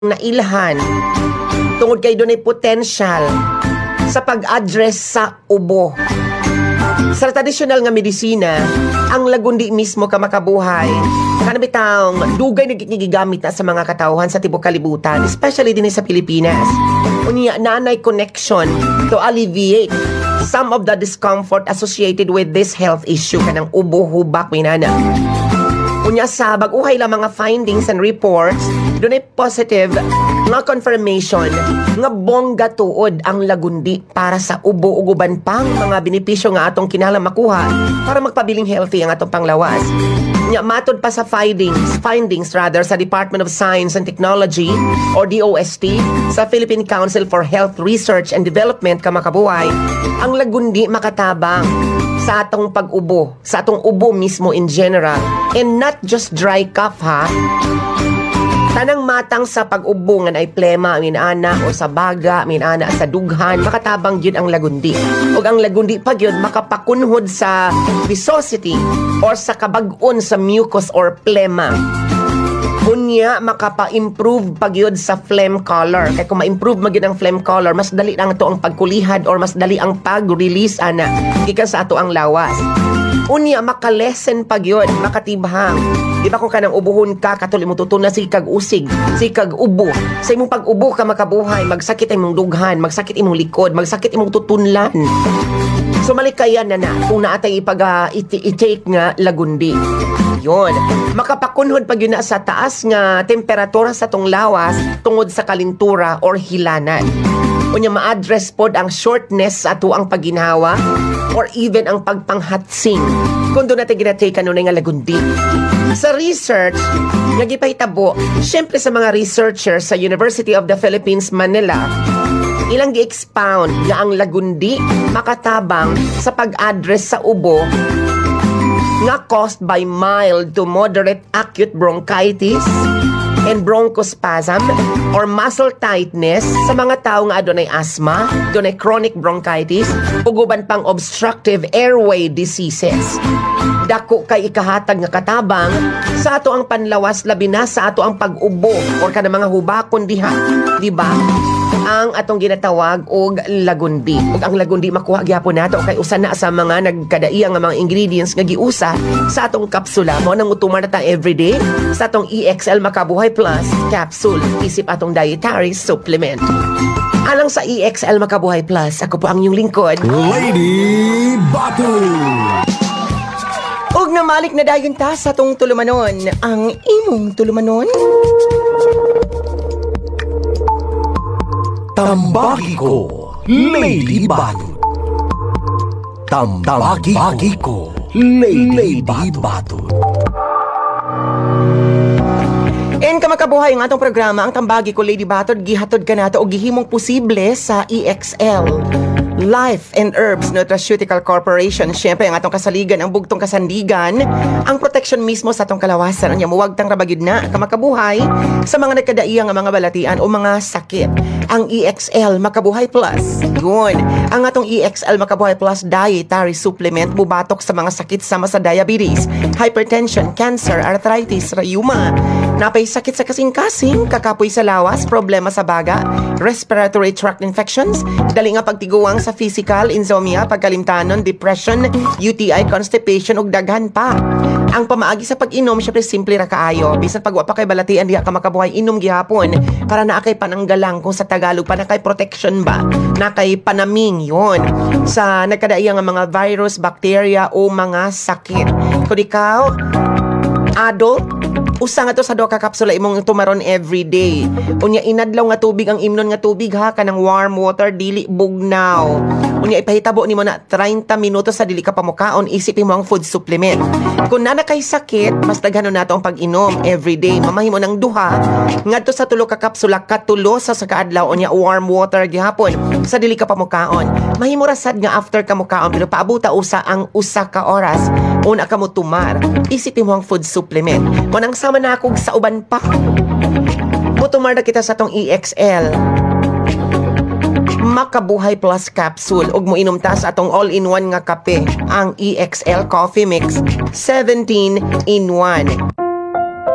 nailhan tungod kay dunay potential sa pag-address sa ubo. Sa tradisyonal nga medisina, ang lagundi mismo ka makabuhay, kanabitang dugay nagigamit na sa mga katawhan sa tibok kalibutan, especially din sa Pilipinas. Unya nanay connection to alleviate some of the discomfort associated with this health issue kanang ubo, hubak, minana. Unya sa baguhay lang mga findings and reports, doon ay positive nga confirmation nga bongga tuod ang lagundi para sa ubo uguban pang mga benepisyo nga atong kinahanglan makuha para magpabiling healthy ang atong panglawas. Nya matod pa sa findings sa Department of Science and Technology or DOST sa Philippine Council for Health Research and Development kamakabuhay, ang lagundi makatabang sa atong pag-ubo, sa atong ubo mismo in general, and not just dry cough ha. Tanang matang sa pag-ubo nga ay plema, minana o sa baga, minana sa dughan, makatabang yun ang lagundi. O ang lagundi pag yun makapakunhod sa viscosity or sa kabag-on sa mucus or plema. Unya makapa-improve pag yun sa phlegm color. Kaya kung ma-improve magyud ang phlegm color, mas dali lang ito ang pagkulihad or mas dali ang pag-release ana gikan sa ato ang lawas. Unya makalesen pag yun, makatibhang. Di ba kung kanang ubuhon ka, katuloy mo tutuna si kag usig, si kag ubo. Sa imong pag-ubo ka makabuhay, magsakit imong dughan, magsakit imong likod, magsakit imong tutunlan. So malikayan na kung naatay i-take nga lagundi. Yon, makapakunhod pag yun na sa taas nga temperatura sa tong lawas tungod sa kalintura or hilanan. Unya ma-address pod ang shortness sa ato ang pagginhawa or even ang pagpanghatsing kung doon natin ginatake kanunay nga lagundi. Sa research, nagipahitabo, syempre sa mga researchers sa University of the Philippines, Manila, ilang gi-expound nga ang lagundi makatabang sa pag-address sa ubo nga caused by mild to moderate acute bronchitis and bronchospasm or muscle tightness sa mga tao nga adunay asthma, adunay chronic bronchitis, uguban pang obstructive airway diseases. Dako kay ikahatag nga katabang sa ato ang panlawas labi na sa ato ang pag-ubo or kana mga hubakon diha, di ba? Ang atong ginatawag og lagundi. Ug ang lagundi makuha gyapon nato kay usa na sa mga nagkadaiyang nga mga ingredients nga giusa sa atong kapsula mo nang utumar na ta everyday sa atong EXL Makabuhay Plus capsule isip atong dietary supplement. Alang sa EXL Makabuhay Plus, ako po ang inyong lingkod, Lady Batu. ug namalik na dayon ta sa atong tulumanon, ang imong tulumanon. Tambaki ko, Lady Batu. Tambaki ko, Lady Batu. And kamakabuhay ang atong programa, ang Tambagi ko Lady Batod, gihatod ka nato o gihimong posible sa EXL Life and Herbs Nutraceutical Corporation. Siyempre, ang atong kasaligan, ang bugtong kasandigan, ang protection mismo sa atong kalawasan. Anya muwag tang rabagid na kamakabuhay sa mga nagkadaiyang nga mga balatian o mga sakit. Ang EXL Makabuhay Plus. Yun. Ang atong EXL Makabuhay Plus dietary supplement bubatok sa mga sakit sama sa diabetes, hypertension, cancer, arthritis, rheuma, napay sakit sa kasing-kasing, kakapoy sa lawas, problema sa baga, respiratory tract infections, dali nga pagtiguang sa physical, insomnia, pagkalimtanon, depression, UTI, constipation, ug daghan pa. Ang pamaagi sa pag-inom, syempre simple ra kaayo. Bisan pagwa pa kay balatian diha ka makabuhay, inom gihapon para naa kay pananggalang kung sa Tagalog pa na kay protection ba, na kay panaming yon sa nagkadaiyang nga mga virus, bacteria o mga sakit. Kung ikaw adult, usa nga to sa duha ka kapsula imong tumaron every day. Unya inadlaw nga tubig ang imnon nga tubig ha, kanang warm water, dili bugnaw. Unya ipahitabo nimo na 30 minutos sa dili ka pamukaon, isipin mo ang food supplement. Kung na kay sakit, mas daghanon nato ang pag-inom every day. Mamahimo ng duha ngadto sa tulo ka kapsula katulo sa kaadlaw, unya warm water gihapon sa dili ka pamukaon. Mahimo ra sad nga after ka mukaon pero paabuta usa ang usa ka oras una ka mo tumar. Isipin mo ang food supplement. Manang sama na akong sa uban pa. Mutumar na kita sa tong EXL Makabuhay Plus Capsule ug moinom ta sa atong all-in-one nga kape, ang EXL Coffee Mix 17 in 1.